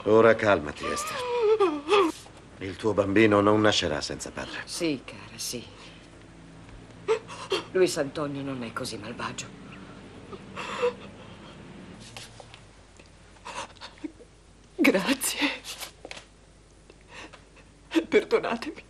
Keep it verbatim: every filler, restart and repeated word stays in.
Ora calmati, Esther. Il tuo bambino non nascerà senza padre. Sì, cara, sì. Luis Antonio non è così malvagio. Grazie. Perdonatemi.